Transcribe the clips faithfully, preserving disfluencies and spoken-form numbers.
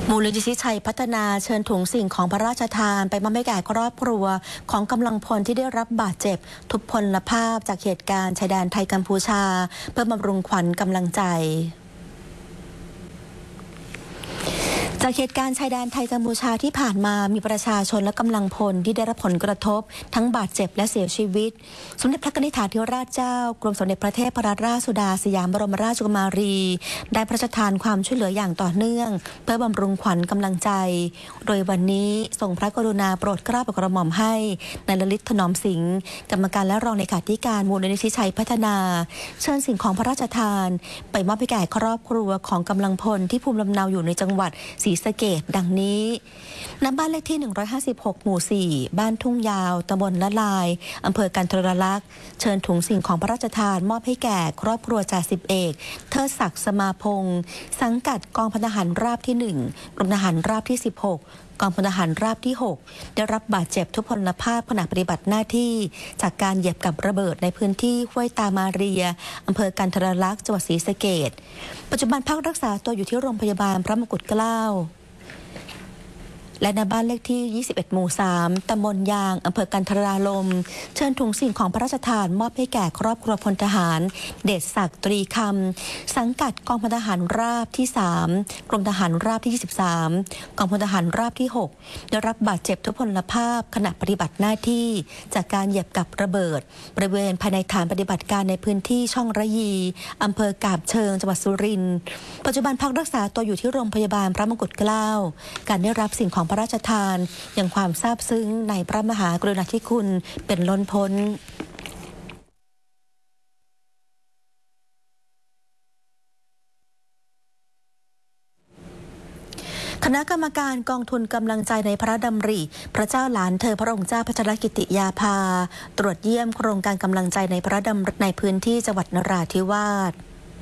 มูลนิธิชัยพัฒนาเชิญถุงสิ่งของพระราชทานไปมอบให้แก่ครอบครัวของกำลังพลที่ได้รับบาดเจ็บทุพพลภาพจากเหตุการณ์ชายแดนไทยกัมพูชาเพื่อบำรุงขวัญกำลังใจจากเหตุการณ์ชายแดนไทยกัมพูชาที่ผ่านมามีประชาชนและกำลังพลที่ได้รับผลกระทบทั้งบาดเจ็บและเสียชีวิตสมเด็จพระนิธิธิราชเจ้ากรมสมเด็จพระเทพรัตนราชสุดาสยามบรมราชกุมารีได้พระราชทานความช่วยเหลืออย่างต่อเนื่องเพื่อบำรุงขวัญกำลังใจโดยวันนี้ทรงพระกรุณาโปรดเกล้าโปรดกระหม่อมให้นายลลิตถนอมสิงห์กรรมการและรองเลขาธิการมูลนิธิชัยพัฒนาเชิญสิ่งของพระราชทานไปมอบให้แก่ครอบครัวของกำลังพลที่ภูมิลำเนาอยู่ในจังหวัดศรีสะเกษดังนี้ณบ้านเลขที่หนึ่งร้อยห้าสิบหกหมู่สี่บ้านทุ่งยาวตำบลละลายอำเภอกันทรลักษณ์เชิญถุงสิ่งของพระราชทานมอบให้แก่ครอบครัวจ่าสิบเอกเทิดศักดิ์สมาพงศ์สังกัดกองพลทหารราบที่หนึ่งกรมทหารราบที่สิบหกกองพลทหารราบที่หกได้รับบาดเจ็บทุพพลภาพขณะปฏิบัติหน้าที่จากการเหยียบกับระเบิดในพื้นที่ห้วยตามาเรียอำเภอกันทรลักษณ์จังหวัดศรีสะเกษปัจจุบันพักรักษาตัวอยู่ที่โรงพยาบาลพระมงกุฎเกล้าและณบ้านเลขที่ยี่สิบเอ็ดหมู่สามตำบลยางอำเภอกันทราลมเชิญถุงสิ่งของพระราชทานมอบให้แก่ครอบครัวพลทหารเดชศักดิ์ตรีคำสังกัดกองพลทหารราบที่สามกรมทหารราบที่ยี่สิบสามกองพลทหารราบที่หกได้รับบาดเจ็บทุพพลภาพขณะปฏิบัติหน้าที่จากการเหยียบกับระเบิดบริเวณภายในฐานปฏิบัติการในพื้นที่ช่องระยีอำเภอกาบเชิงจังหวัดสุรินทร์ปัจจุบันพักรักษาตัวอยู่ที่โรงพยาบาลพระมงกุฎเกล้าการได้รับสิ่งของพระราชทานอย่างความซาบซึ้งในพระมหากรุณาธิคุณเป็นล้นพ้นคณะกรรมการกองทุนกำลังใจในพระดำริพระเจ้าหลานเธอพระองค์เจ้าพัชรกิติยาภาตรวจเยี่ยมโครงการกำลังใจในพระดำริในพื้นที่จังหวัดนราธิวาส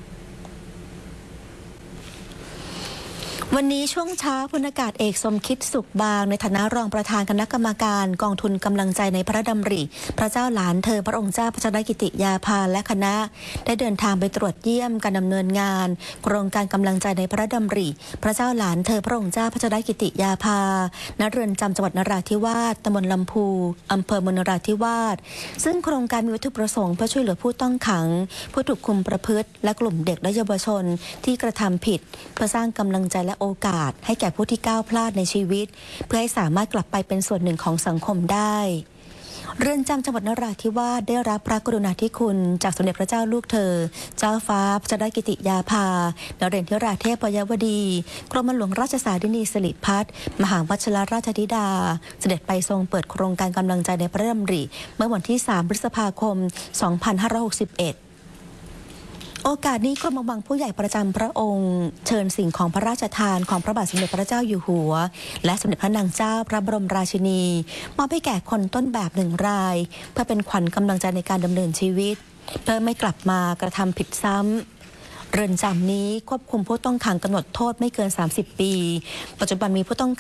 วันนี้ช่วงเช้าพลอากาศเอกสมคิดสุขบางในฐานะรองประธานคณะกรรมการกองทุนกำลังใจในพระดำริพระเจ้าหลานเธอพระองค์เจ้าพัชรกิติยาภาและคณะได้เดินทางไปตรวจเยี่ยมการดำเนินงานโครงการกำลังใจในพระดำริพระเจ้าหลานเธอพระองค์เจ้าพัชรกิติยาภาณเรือนจำจังหวัดนราธิวาสตำบลลำพูอำเภอเมืองนราธิวาสซึ่งโครงการมีวัตถุประสงค์เพื่อช่วยเหลือผู้ต้องขังผู้ถูกคุมประพฤติและกลุ่มเด็กและเยาวชนที่กระทำผิดเพื่อสร้างกำลังใจและโอกาสให้แก่ผู้ที่ก้าวพลาดในชีวิตเพื่อให้สามารถกลับไปเป็นส่วนหนึ่งของสังคมได้เรือนจำจังหวัดนราธิวาสได้รับพระกรุณาธิคุณจากสมเด็จพระเจ้าลูกเธอเจ้าฟ้าพัชรกิติยาภานเรศธิราเทพยวดีกรมหลวงราชสารินีสิริพัฒน์มหาวชิรราชธิดาเสด็จไปทรงเปิดโครงการกำลังใจในพระดำริเมื่อวันที่สามพฤษภาคมสองพันห้าร้อยหกสิบเอ็ดโอกาสนี้กรมบังผู้ใหญ่ประจำพระองค์เชิญสิ่งของพระราชทานของพระบาทสมเด็จพระเจ้าอยู่หัวและสมเด็จพระนางเจ้าพระบรมราชินีมอบให้แก่คนต้นแบบหนึ่งรายเพื่อเป็นขวัญกำลังใจในการดำเนินชีวิตเพื่อไม่กลับมากระทำผิดซ้ำเรือนจำนี้ควบคุมผู้ต้องขังกำหนดโทษไม่เกินสามสิบปีปัจจุบันมีผู้ต้อง